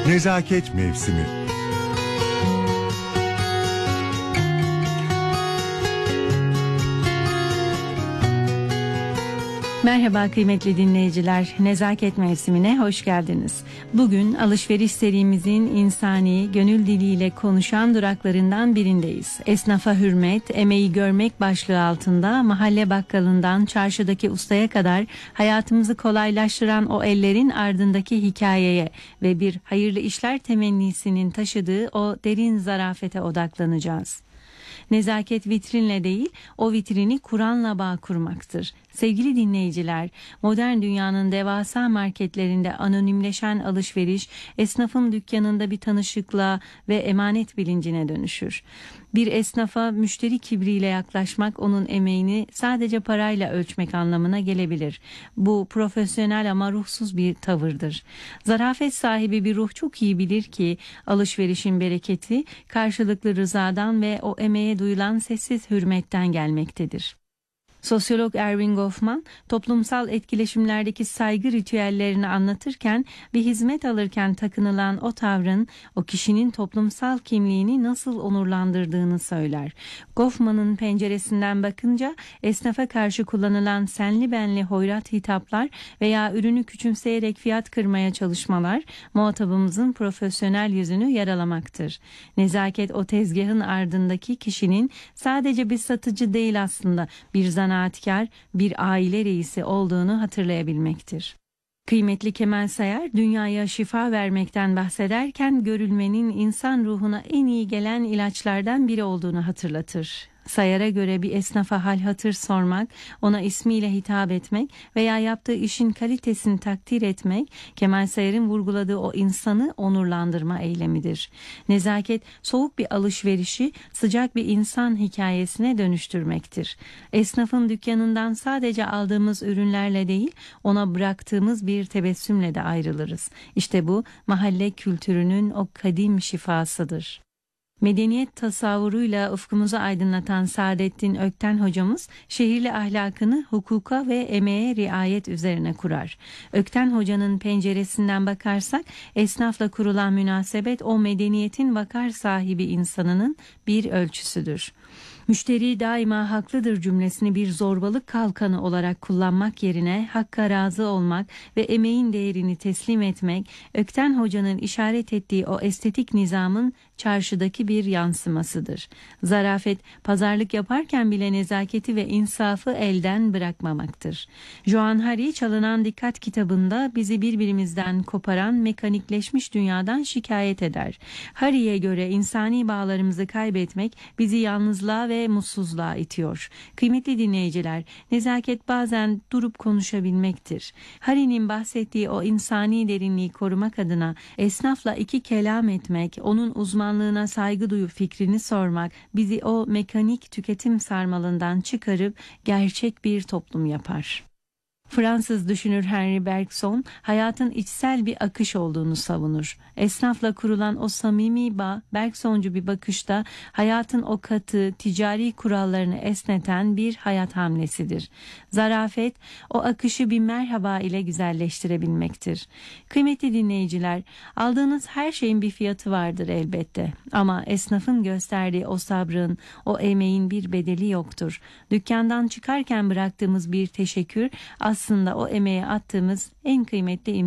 Nezaket mevsimi. Merhaba kıymetli dinleyiciler, Nezaket Mevsimi'ne hoş geldiniz. Bugün alışveriş serimizin insani, gönül diliyle konuşan duraklarından birindeyiz. Esnafa hürmet, emeği görmek başlığı altında mahalle bakkalından çarşıdaki ustaya kadar hayatımızı kolaylaştıran o ellerin ardındaki hikayeye ve bir hayırlı işler temennisinin taşıdığı o derin zarafete odaklanacağız. Nezaket vitrinle değil, o vitrini Kur'an'la bağ kurmaktır. Sevgili dinleyiciler, modern dünyanın devasa marketlerinde anonimleşen alışveriş, esnafın dükkanında bir tanışıklığa ve emanet bilincine dönüşür. Bir esnafa müşteri kibriyle yaklaşmak, onun emeğini sadece parayla ölçmek anlamına gelebilir. Bu profesyonel ama ruhsuz bir tavırdır. Zarafet sahibi bir ruh çok iyi bilir ki alışverişin bereketi karşılıklı rızadan ve o emeğe duyulan sessiz hürmetten gelmektedir. Sosyolog Erving Goffman, toplumsal etkileşimlerdeki saygı ritüellerini anlatırken bir hizmet alırken takınılan o tavrın o kişinin toplumsal kimliğini nasıl onurlandırdığını söyler. Goffman'ın penceresinden bakınca esnafa karşı kullanılan senli benli hoyrat hitaplar veya ürünü küçümseyerek fiyat kırmaya çalışmalar muhatabımızın profesyonel yüzünü yaralamaktır. Nezaket o tezgahın ardındaki kişinin sadece bir satıcı değil, aslında bir zanaatkar, bir aile reisi olduğunu hatırlayabilmektir. Kıymetli Kemal Sayar, dünyaya şifa vermekten bahsederken görülmenin insan ruhuna en iyi gelen ilaçlardan biri olduğunu hatırlatır. Sayar'a göre bir esnafa hal hatır sormak, ona ismiyle hitap etmek veya yaptığı işin kalitesini takdir etmek, Kemal Sayar'ın vurguladığı o insanı onurlandırma eylemidir. Nezaket, soğuk bir alışverişi sıcak bir insan hikayesine dönüştürmektir. Esnafın dükkanından sadece aldığımız ürünlerle değil, ona bıraktığımız bir tebessümle de ayrılırız. İşte bu mahalle kültürünün o kadim şifasıdır. Medeniyet tasavvuruyla ufkumuzu aydınlatan Saadettin Ökten hocamız şehirli ahlakını hukuka ve emeğe riayet üzerine kurar. Ökten hocanın penceresinden bakarsak esnafla kurulan münasebet o medeniyetin vakar sahibi insanının bir ölçüsüdür. Müşteri daima haklıdır cümlesini bir zorbalık kalkanı olarak kullanmak yerine hakka razı olmak ve emeğin değerini teslim etmek, Ökten Hoca'nın işaret ettiği o estetik nizamın çarşıdaki bir yansımasıdır. Zarafet, pazarlık yaparken bile nezaketi ve insafı elden bırakmamaktır. Joan Hari, Çalınan Dikkat kitabında bizi birbirimizden koparan mekanikleşmiş dünyadan şikayet eder. Hari'ye göre insani bağlarımızı kaybetmek bizi yalnızlığa ve mutsuzluğa itiyor. Kıymetli dinleyiciler, nezaket bazen durup konuşabilmektir. Hari'nin bahsettiği o insani derinliği korumak adına esnafla iki kelam etmek, onun uzmanlığına saygı duyup fikrini sormak bizi o mekanik tüketim sarmalından çıkarıp gerçek bir toplum yapar. Fransız düşünür Henri Bergson, hayatın içsel bir akış olduğunu savunur. Esnafla kurulan o samimi bağ, Bergsoncu bir bakışta hayatın o katı, ticari kurallarını esneten bir hayat hamlesidir. Zarafet, o akışı bir merhaba ile güzelleştirebilmektir. Kıymetli dinleyiciler, aldığınız her şeyin bir fiyatı vardır elbette. Ama esnafın gösterdiği o sabrın, o emeğin bir bedeli yoktur. Dükkandan çıkarken bıraktığımız bir teşekkür, aslında o emeğe attığımız en kıymetli